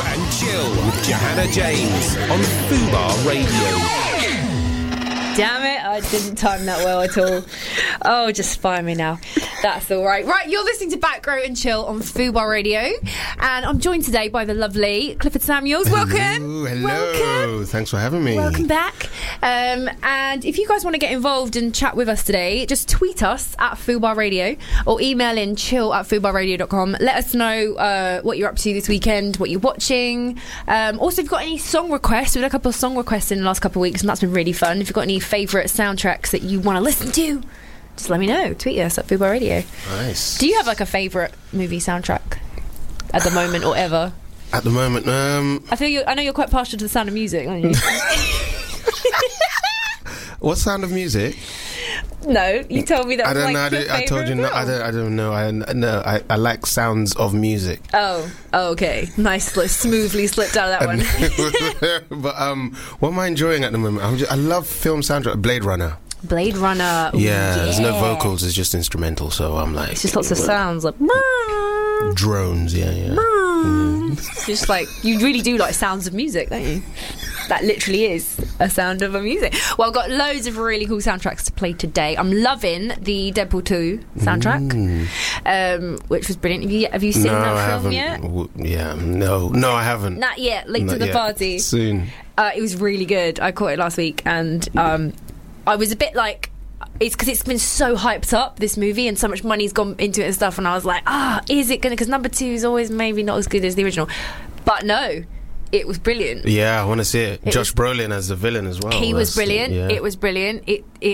and Chill with Johanna James on Fubar Radio. Damn it, I didn't time that well at all. Oh, just fire me now. That's all right. Right, you're listening to Back Row and Chill on Fubar Radio. And I'm joined today by the lovely Clifford Samuels. Welcome. Hello. Welcome. Thanks for having me. Welcome back. And if you guys want to get involved and chat with us today, just tweet us at Fubar Radio or email in chill@fubarradio.com. Let us know what you're up to this weekend, what you're watching. Also, if you've got any song requests, we've had a couple of song requests in the last couple of weeks, and that's been really fun. If you've got any favourite soundtracks that you want to listen to, just let me know. Tweet us at Fubar Radio. Nice. Do you have like a favourite movie soundtrack at the moment or ever? At the moment, I know you're quite partial to The Sound of Music, aren't you? what Sound of Music? No, you told me that. I don't was, know. like, I told you no. I don't know. I like sounds of music. Oh, okay. Nice, like, smoothly slipped out of that one. But what am I enjoying at the moment? I love film soundtrack. Blade Runner. Blade Runner. Ooh, yeah, there's no vocals. It's just instrumental. So I'm like, it's just lots of sounds like drones. Yeah. It's just like, you really do like sounds of music, don't you? That literally is a sound of a music. Well, I've got loads of really cool soundtracks to play today. I'm loving the Deadpool 2 soundtrack, which was brilliant. Have you seen that film yet? Yeah, no, I haven't. Not yet. Late to the party. Soon. It was really good. I caught it last week, and I was a bit like, it's because it's been so hyped up, this movie, and so much money's gone into it and stuff, and I was like, is it gonna, because number 2 is always maybe not as good as the original, but no, it was brilliant. Yeah, I want to see it. Josh Brolin as the villain as well. He was brilliant. Yeah. It was brilliant.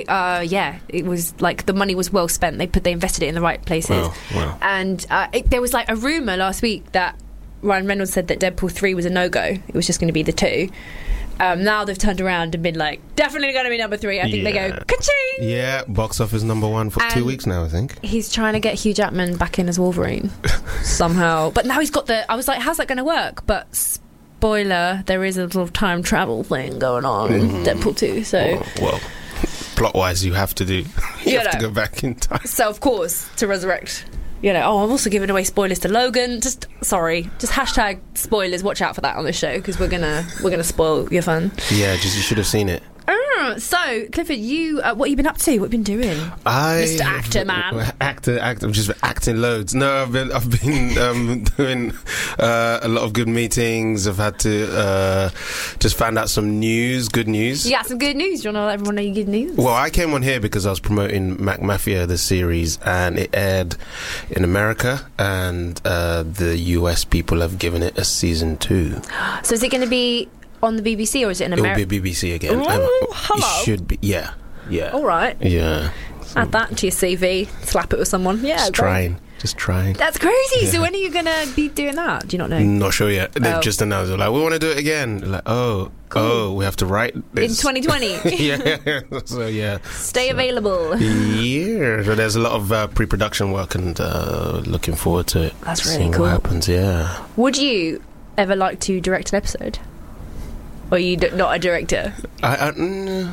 It was like the money was well spent. They invested it in the right places. Wow. And there was like a rumour last week that Ryan Reynolds said that Deadpool 3 was a no-go. It was just going to be the 2. Now they've turned around and been like, definitely going to be number 3. I think they go, ka-ching! Yeah, box office number 1 for 2 weeks now, I think. He's trying to get Hugh Jackman back in as Wolverine somehow. But now he's got I was like, how's that going to work? But spoiler, there is a little time travel thing going on in Deadpool 2. So, well, plot-wise, you have to do. You have to go back in time. So, of course, to resurrect. I'm also giving away spoilers to Logan. Just hashtag spoilers. Watch out for that on the show, because we're gonna spoil your fun. Yeah, you should have seen it. So, Clifford, you what have you been up to? What have you been doing, Mr. Actor Man? Actor. I'm just acting loads. No, I've been doing a lot of good meetings. I've had to just found out some news, good news. You got some good news. Do you want to let everyone know your good news? Well, I came on here because I was promoting Mac Mafia, the series, and it aired in America, and the US people have given it a season 2. So, is it going to be on the BBC, or is it in America? It'll be BBC again. Hello. It should be. Yeah. All right. Yeah. Add that to your CV. Slap it with someone. Yeah. Just trying. That's crazy. Yeah. So when are you going to be doing that? Do you not know? Not sure yet. They've just announced. They're like, we want to do it again. They're like, cool. We have to write this in 2020. Yeah. So yeah. Stay available. Yeah. So there's a lot of pre-production work, and looking forward to it. That's really cool. What happens? Yeah. Would you ever like to direct an episode? Or are you not a director? I'm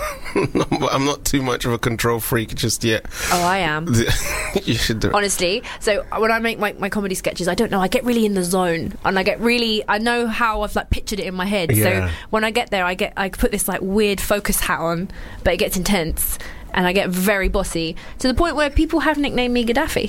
not too much of a control freak just yet. Oh, I am. You should do it. Honestly, so when I make my comedy sketches, I don't know, I get really in the zone, and I know how I've like pictured it in my head. Yeah. So when I get there, I put this like weird focus hat on, but it gets intense, and I get very bossy to the point where people have nicknamed me Gaddafi.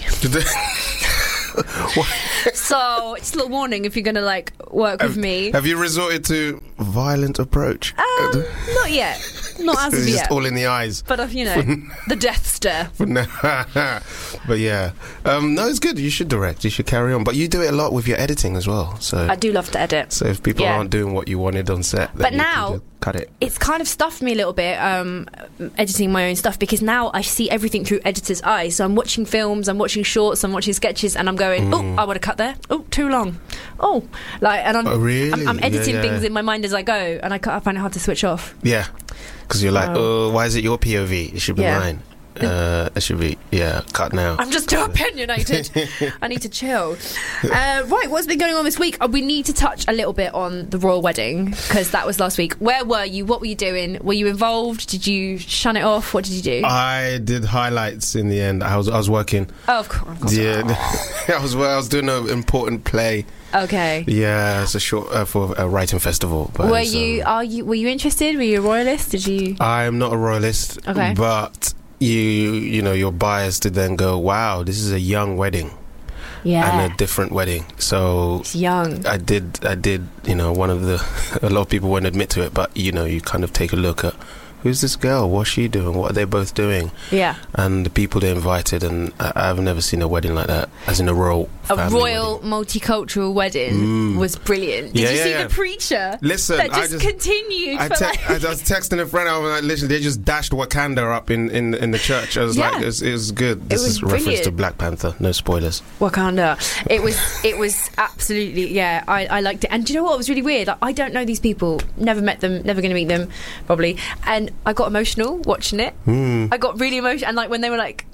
So just a little warning if you're gonna like work with me. Have you resorted to violent approach? Not yet. Not as of it's yet. Just all in the eyes. But the death stare. But yeah, no, it's good. You should direct. You should carry on. But you do it a lot with your editing as well. So I do love to edit. So if people aren't doing what you wanted on set, then but you now can just cut it. It's kind of stuffed me a little bit, editing my own stuff, because now I see everything through editor's eyes. So I'm watching films, I'm watching shorts, I'm watching sketches, and I'm going, I would have cut there. Oh, too long. And I'm editing things in my mind as I go, and I find it hard to switch off. Yeah, because you're like, why is it your POV? It should be mine. It should be cut now. I'm just too opinionated. I need to chill. Right, what's been going on this week? We need to touch a little bit on the royal wedding because that was last week. Where were you? What were you doing? Were you involved? Did you shun it off? What did you do? I did highlights in the end. I was working. Oh, of course. Yeah, I was doing an important play. Okay. Yeah, it's a short for a writing festival. But were you interested? Were you a royalist? Did you? I'm not a royalist. Okay. But you know, you're biased to then go, wow, this is a young wedding. Yeah. And a different wedding. So it's young. I did. You know, one of the a lot of people won't admit to it, but you know, you kind of take a look at. Who's this girl? What's she doing? What are they both doing? Yeah. And the people they invited, and I've never seen a wedding like that, as in a royal wedding. Multicultural wedding was brilliant. Did you see the preacher? Listen, that just continued. I was texting a friend. I was like, listen, they just dashed Wakanda up in the church. I was like, it was good. This is a reference to Black Panther. No spoilers. Wakanda. It was absolutely, yeah. I liked it. And do you know what was really weird? Like, I don't know these people. Never met them. Never going to meet them, probably. And I got emotional watching it. I got really emotional, and like when they were like,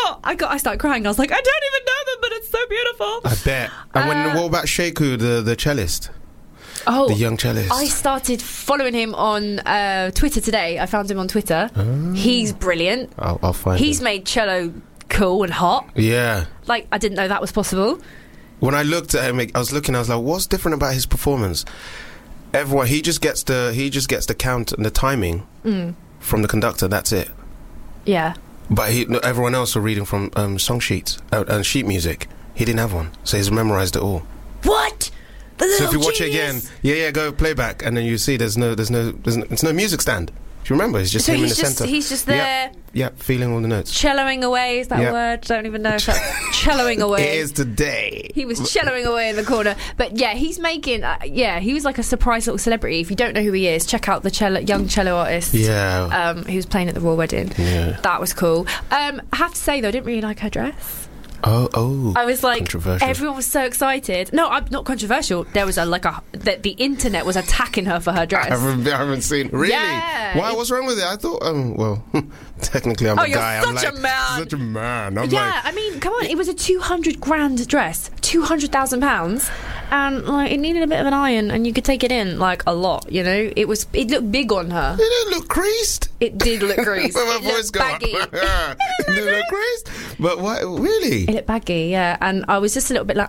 I started crying. I was like, I don't even know them, but it's so beautiful. I bet. And what about Sheku, the cellist? Oh, the young cellist. I started following him on Twitter today. I found him on Twitter. He's brilliant. I'll find him. He's made cello cool and hot. Yeah. Like, I didn't know that was possible. When I looked at him, I was like, what's different about his performance? Everyone, he just gets the count and the timing from the conductor. That's it. Yeah. But everyone else were reading from song sheets and sheet music. He didn't have one, so he's memorized it all. What? So if you watch it again, go playback, and then you see there's no music stand. Do you remember? It's just him in the centre. He's just there. Yeah, feeling all the notes. Celloing away, is that a word? Don't even know if that's celloing away. It is today. He was celloing away in the corner. But yeah, he's making, he was like a surprise little celebrity. If you don't know who he is, check out the young cello artist. Yeah. Who was playing at the royal wedding. Yeah. That was cool. I have to say, though, I didn't really like her dress. Oh! I was like, controversial. Everyone was so excited. No, I'm not controversial. There was the internet was attacking her for her dress. I haven't seen. Really? Yeah. Why? What's wrong with it? I thought, technically I'm a guy. You're such a man. Such a man. I mean, come on. It was a 200 grand dress, £200,000, and like it needed a bit of an iron, and you could take it in like a lot. You know, it looked big on her. It didn't look creased. It did look creased. My voice got baggy. It didn't look creased. But what? Really? It looked baggy, yeah. And I was just a little bit like,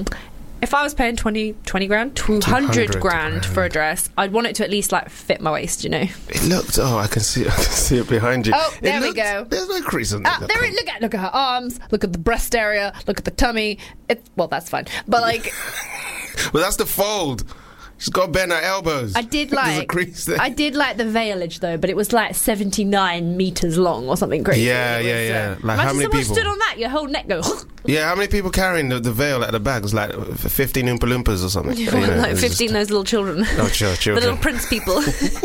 if I was paying 20 grand, 200 grand for a dress, I'd want it to at least like fit my waist, you know. It looked. Oh, I can see it behind you. Oh, there we go. There's no crease on that. Look at her arms. Look at the breast area. Look at the tummy. That's fine. But like, well, that's the fold. She's got to bend her elbows. I did like the veilage though, but it was like 79 meters long or something crazy. Yeah. Like how many people stood on that? Your whole neck goes. Yeah, how many people carrying the veil at the back? It was like 15 Oompa Loompas or something. You know, like 15 those little children. Oh, sure, the little prince people.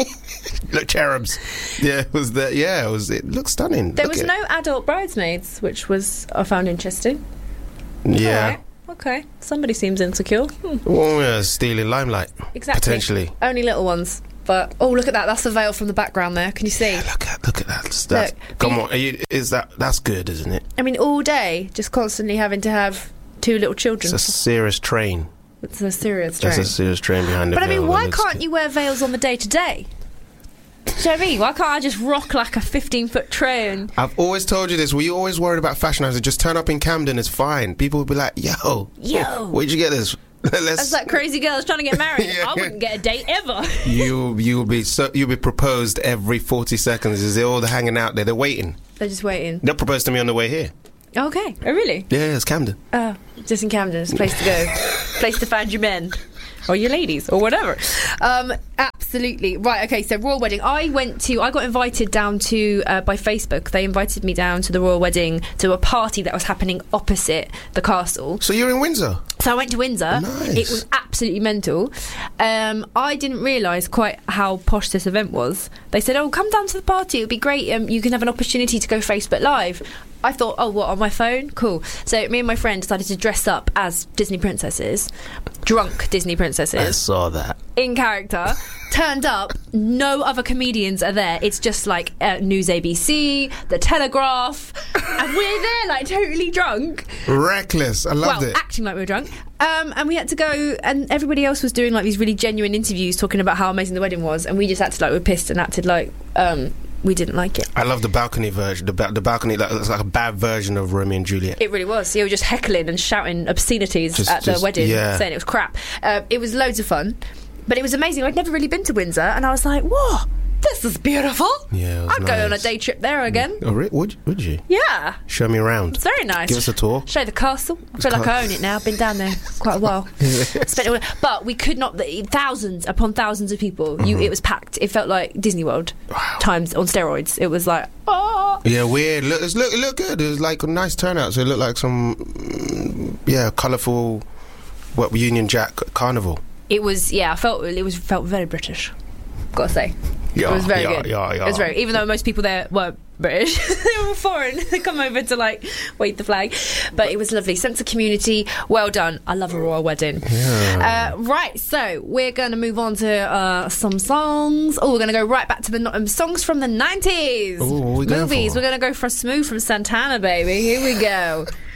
Look, cherubs. Yeah, it was that. Yeah, it looked stunning. There was no adult bridesmaids, which I found interesting. Yeah. Right. Okay, somebody seems insecure. Well, yeah, stealing limelight. Exactly. Potentially. Only little ones. But look at that. That's the veil from the background there. Can you see? Yeah, look at that. Come on. That's good, isn't it? I mean, all day, just constantly having to have two little children. It's a serious train. It's a serious train. There's a serious train behind the veil. But I mean, why can't you wear veils on the day-to-day? Do you know what I mean? Why can't I just rock like a 15-foot train? I've always told you this. Were you always worried about fashion? I said, just turn up in Camden, it's fine. People would be like, yo, where'd you get this? That's that crazy girl that's trying to get married. I wouldn't get a date ever. You'll be proposed every 40 seconds. Is they all hanging out there? They're waiting. They're just waiting. They'll propose to me on the way here. Okay. Oh, really? Yeah, it's Camden. Just in Camden. It's a place to go. Place to find your men. Or your ladies, or whatever. Absolutely. Right, okay, so royal wedding. I got invited down to, by Facebook, they invited me down to the royal wedding to a party that was happening opposite the castle. So you're in Windsor? So I went to Windsor. Nice. It was absolutely absolutely mental. I didn't realise quite how posh this event was. They said, "Oh, come down to the party. It'll be great. You can have an opportunity to go Facebook Live." I thought, oh, what, on my phone? Cool. So me and my friend decided to dress up as Disney princesses, drunk Disney princesses. I saw that. In character. Turned up, no other comedians are there. It's just like News ABC, The Telegraph, and we're there like totally drunk. Reckless. I loved it. Acting like we were drunk. And we had to go, and everybody else was doing like these really genuine interviews talking about how amazing the wedding was, and we just acted like we were pissed and acted like we didn't like it. I love the balcony version. The balcony, that's like a bad version of Romeo and Juliet. It really was. You were just heckling and shouting obscenities at the wedding, saying it was crap. It was loads of fun, but it was amazing. I'd never really been to Windsor, and I was like, whoa, this is beautiful. Yeah, I'd go on a day trip there again. Oh, would you? Yeah. Show me around. It's very nice. Give us a tour. Show the castle. I feel like I own it now. I've been down there quite a while. But we could not. Thousands upon thousands of people. It was packed. It felt like Disney World times on steroids. It was like, oh. Yeah, weird. It looked good. It was like a nice turnout. So it looked like some, colourful, Union Jack carnival. It was. Yeah, I felt very British. Gotta say. Yeah, it was very good. Yeah. It was very, even though most people there were British, they were foreign. They come over to like wave the flag, but it was lovely. Sense of community. Well done. I love a royal wedding. Yeah. Right, so we're going to move on to some songs. Oh, we're going to go right back to the songs from the 90s. Ooh, what are we going movies. for? We're going to go for Smooth from Santana, baby. Here we go.